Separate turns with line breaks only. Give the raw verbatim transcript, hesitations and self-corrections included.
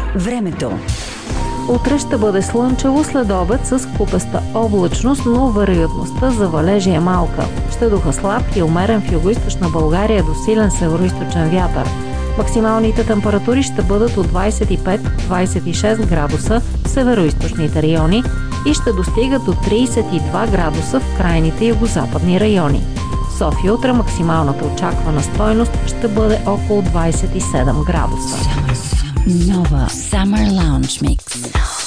Времето.
Утре ще бъде слънчево след обед с купеста облачност, но вероятността за валежи е малка. Ще духа слаб и умерен в югоизточна България до силен североизточен вятър. Максималните температури ще бъдат от двадесет и пет до двадесет и шест градуса в североизточните райони и ще достигат до тридесет и два градуса в крайните югозападни райони. В София утре максималната очаквана стойност ще бъде около двадесет и седем градуса.
Nova Summer Lounge Mix.